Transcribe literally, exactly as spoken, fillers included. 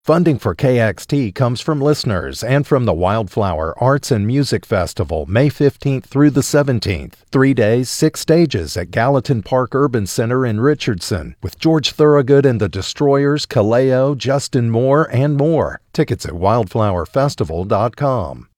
Funding for K X T comes from listeners and from the Wildflower Arts and Music Festival, May fifteenth through the seventeenth. Three days, six stages at Gallatin Park Urban Center in Richardson, with George Thorogood and the Destroyers, Kaleo, Justin Moore, and more. Tickets at wildflower festival dot com.